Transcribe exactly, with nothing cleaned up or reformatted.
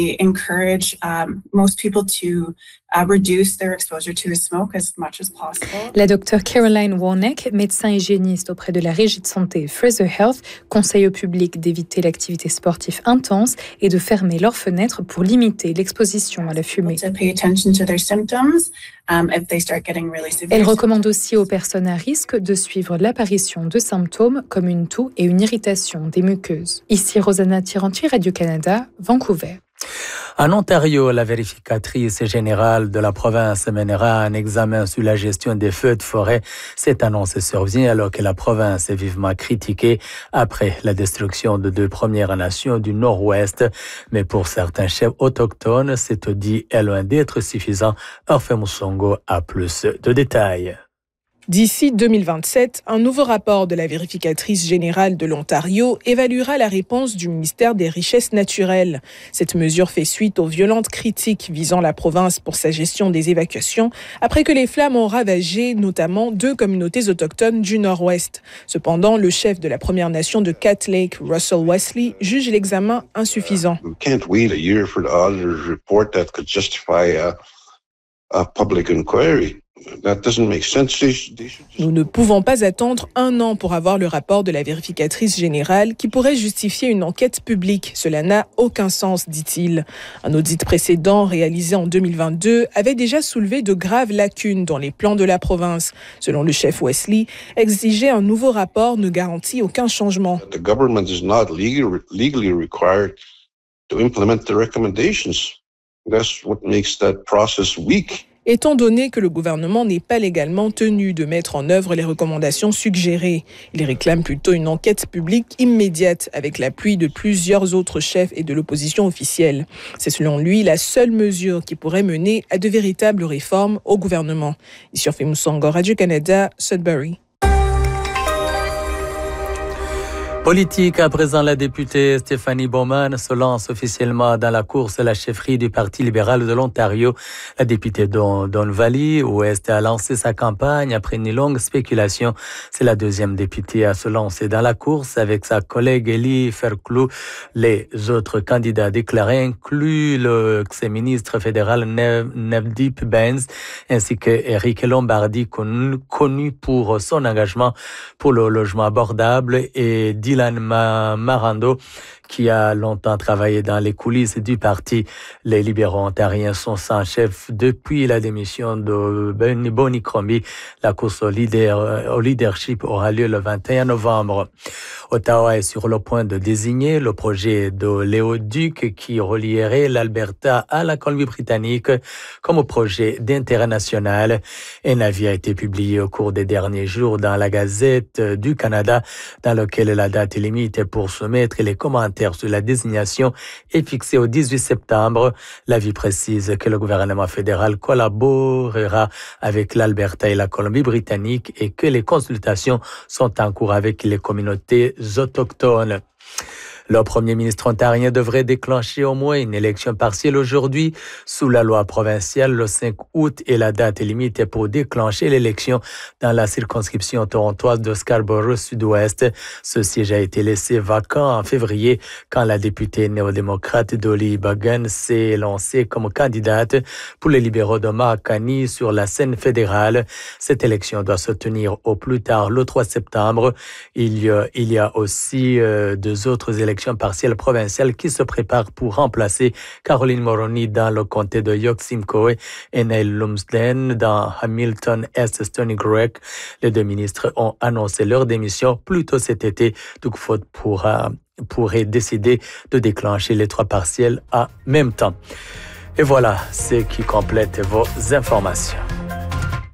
We encourage um, most people to uh, reduce their exposure to smoke as much as possible. La docteure Caroline Warneck, médecin hygiéniste auprès de la régie de santé Fraser Health, conseille au public d'éviter l'activité sportive intense et de fermer leurs fenêtres pour limiter l'exposition à la fumée. To pay attention to their symptoms um, if they start getting really severe. Elle recommande aussi aux personnes à risque de suivre l'apparition de symptômes comme une toux et une irritation des muqueuses. Ici Rosanna Tiranti, Radio-Canada, Vancouver. En Ontario, la vérificatrice générale de la province mènera un examen sur la gestion des feux de forêt. Cette annonce survient alors que la province est vivement critiquée après la destruction de deux Premières Nations du Nord-Ouest. Mais pour certains chefs autochtones, cet audit est loin d'être suffisant. Orphe Moussongo a plus de détails. D'ici deux mille vingt-sept, un nouveau rapport de la vérificatrice générale de l'Ontario évaluera la réponse du ministère des Richesses naturelles. Cette mesure fait suite aux violentes critiques visant la province pour sa gestion des évacuations, après que les flammes ont ravagé notamment deux communautés autochtones du Nord-Ouest. Cependant, le chef de la Première Nation de Cat Lake, Russell Wesley, juge l'examen insuffisant. We can't wait a year for the auditor's report that could justify a, a public inquiry. That doesn't make sense. They should, they should just... Nous ne pouvons pas attendre un an pour avoir le rapport de la vérificatrice générale qui pourrait justifier une enquête publique. Cela n'a aucun sens, dit-il. Un audit précédent réalisé en deux mille vingt-deux avait déjà soulevé de graves lacunes dans les plans de la province. Selon le chef Wesley, exiger un nouveau rapport ne garantit aucun changement. The government is not legally, legally required to implement the recommendations. That's what makes that process weak. Étant donné que le gouvernement n'est pas légalement tenu de mettre en œuvre les recommandations suggérées, il réclame plutôt une enquête publique immédiate avec l'appui de plusieurs autres chefs et de l'opposition officielle. C'est selon lui la seule mesure qui pourrait mener à de véritables réformes au gouvernement. Ici Orphe Moussongo, Radio-Canada, Sudbury. Politique, à présent, la députée Stéphanie Bowman se lance officiellement dans la course à la chefferie du Parti libéral de l'Ontario. La députée Don, Don Valley Ouest a lancé sa campagne après une longue spéculation. C'est la deuxième députée à se lancer dans la course avec sa collègue Ellie Fairclough. Les autres candidats déclarés incluent le ex-ministre fédéral Navdeep Bains ainsi que Eric Lombardi, connu, connu pour son engagement pour le logement abordable, et Dylan Marando, qui a longtemps travaillé dans les coulisses du parti. Les libéraux ontariens sont sans chef depuis la démission de Bonnie Crombie. La course au, leader, au leadership aura lieu le vingt et un novembre. Ottawa est sur le point de désigner le projet de Léoduc qui relierait l'Alberta à la Colombie-Britannique comme projet d'intérêt national. Un avis a été publié au cours des derniers jours dans la Gazette du Canada, dans lequel la date limite pour soumettre les commentaires sur la désignation est fixée au dix-huit septembre. L'avis précise que le gouvernement fédéral collaborera avec l'Alberta et la Colombie-Britannique et que les consultations sont en cours avec les communautés autochtones. Le premier ministre ontarien devrait déclencher au moins une élection partielle aujourd'hui. Sous la loi provinciale, le cinq août est la date limite pour déclencher l'élection dans la circonscription torontoise de Scarborough Sud-Ouest. Ce siège a été laissé vacant en février quand la députée néo-démocrate Dolly Buggan s'est lancée comme candidate pour les libéraux de Makani sur la scène fédérale. Cette élection doit se tenir au plus tard le trois septembre. Il y a, il y a aussi euh, deux autres élections partielle provinciale qui se prépare pour remplacer Caroline Mulroney dans le comté de York-Simcoe et Neil Lumsden dans Hamilton-Est Stony Creek. Les deux ministres ont annoncé leur démission plus tôt cet été. Doug Ford pourra, pourrait décider de déclencher les trois partiels en même temps. Et voilà ce qui complète vos informations.